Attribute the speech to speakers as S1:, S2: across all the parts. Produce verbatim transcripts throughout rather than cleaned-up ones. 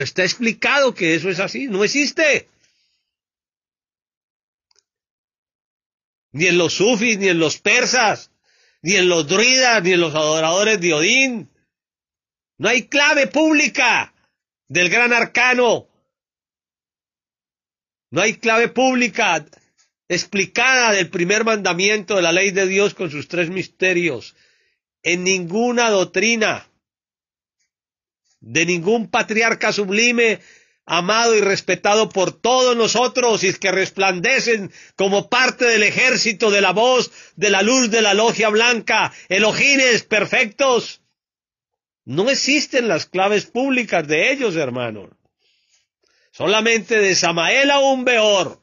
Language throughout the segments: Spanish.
S1: Está explicado que eso es así, no existe. Ni en los sufis, ni en los persas, ni en los druidas, ni en los adoradores de Odín. No hay clave pública del gran arcano. No hay clave pública explicada del primer mandamiento de la ley de Dios con sus tres misterios. En ninguna doctrina de ningún patriarca sublime, amado y respetado por todos nosotros, y que resplandecen como parte del ejército de la voz, de la luz de la logia blanca, elogines perfectos. No existen las claves públicas de ellos, hermanos. Solamente de Samael a un Beor.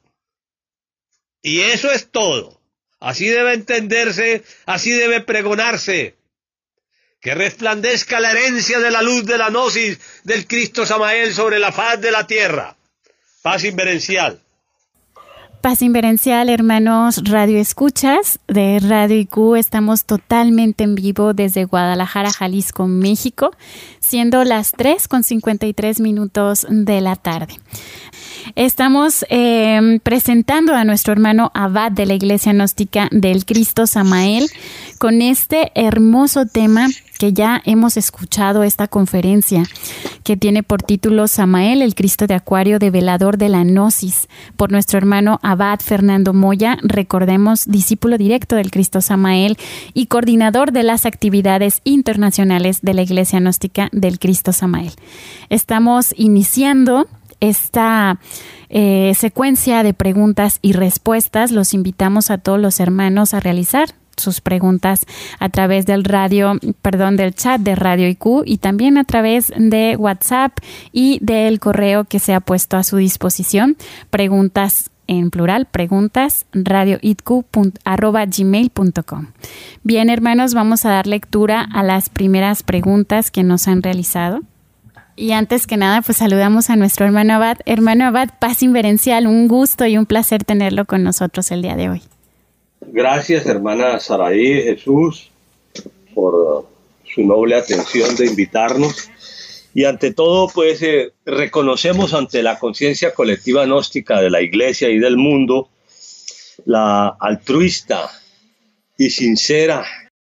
S1: Y eso es todo. Así debe entenderse, así debe pregonarse. Que resplandezca la herencia de la luz de la gnosis del Cristo Samael sobre la faz de la tierra. Paz inverencial.
S2: Paz inverencial, hermanos Radio Escuchas de Radio I Q. Estamos totalmente en vivo desde Guadalajara, Jalisco, México, siendo las tres con cincuenta y tres minutos de la tarde. Estamos eh, presentando a nuestro hermano abad de la Iglesia Gnóstica del Cristo Samael con este hermoso tema que ya hemos escuchado, esta conferencia que tiene por título Samael, el Cristo de Acuario, develador de la Gnosis, por nuestro hermano abad Fernando Moya, recordemos, discípulo directo del Cristo Samael y coordinador de las actividades internacionales de la Iglesia Gnóstica del Cristo Samael. Estamos iniciando esta eh, secuencia de preguntas y respuestas. Los invitamos a todos los hermanos a realizar sus preguntas a través del radio, perdón, del chat de Radio I Q y también a través de WhatsApp y del correo que se ha puesto a su disposición. Preguntas en plural, preguntas, radioitq arroba gmail punto com. Bien, hermanos, vamos a dar lectura a las primeras preguntas que nos han realizado. Y antes que nada, pues saludamos a nuestro hermano abad. Hermano abad, paz inverencial, un gusto y un placer tenerlo con nosotros el día de hoy.
S1: Gracias, hermana Saraí, Jesús, por su noble atención de invitarnos. Y ante todo, pues, eh, reconocemos ante la conciencia colectiva gnóstica de la Iglesia y del mundo la altruista y sincera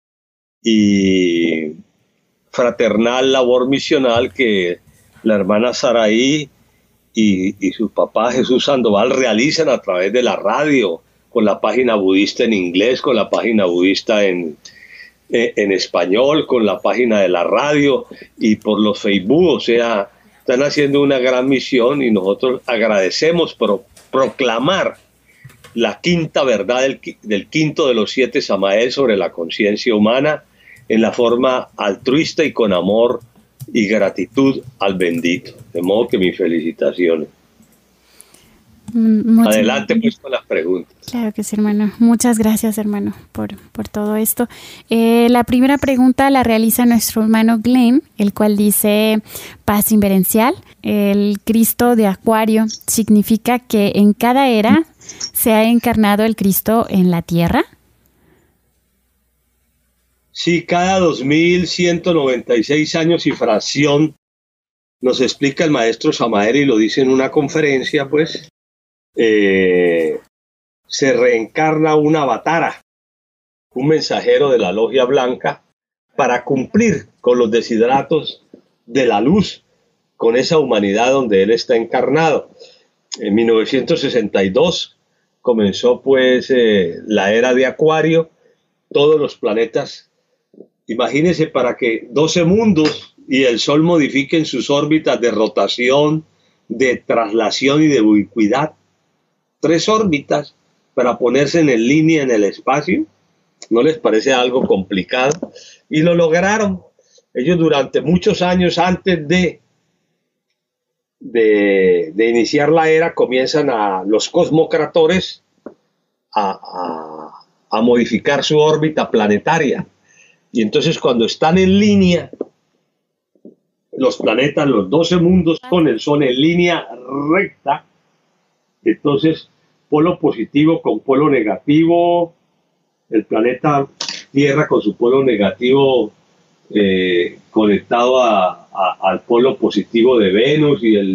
S1: y fraternal labor misional que la hermana Saraí y, y su papá Jesús Sandoval realizan a través de la radio, con la página budista en inglés, con la página budista en, en, en español, con la página de la radio y por los Facebook. O sea, están haciendo una gran misión y nosotros agradecemos por proclamar la quinta verdad del, del quinto de los siete Samael sobre la conciencia humana en la forma altruista y con amor y gratitud al bendito. De modo que mis felicitaciones.
S2: Muchas
S1: Adelante pues con las preguntas.
S2: Claro que sí, hermano. Muchas gracias, hermano, por, por todo esto. Eh, la primera pregunta la realiza nuestro hermano Glenn, el cual dice: paz inverencial, el Cristo de Acuario significa que en cada era se ha encarnado el Cristo en la tierra.
S1: Sí, cada dos mil ciento noventa y seis años y fracción, nos explica el maestro Samael y lo dice en una conferencia, pues, eh, se reencarna un avatara, un mensajero de la logia blanca, para cumplir con los desideratos de la luz, con esa humanidad donde él está encarnado. En mil novecientos sesenta y dos comenzó, pues, eh, la era de Acuario, todos los planetas. Imagínense, para que doce mundos y el Sol modifiquen sus órbitas de rotación, de traslación y de ubicuidad. Tres órbitas para ponerse en línea en el espacio. ¿No les parece algo complicado? Y lo lograron. Ellos durante muchos años antes de, de, de iniciar la era comienzan a los cosmocratores a, a, a modificar su órbita planetaria. Y entonces cuando están en línea, los planetas, los doce mundos con el Sol en línea recta, entonces polo positivo con polo negativo, el planeta Tierra con su polo negativo eh, conectado a, a, al polo positivo de Venus y el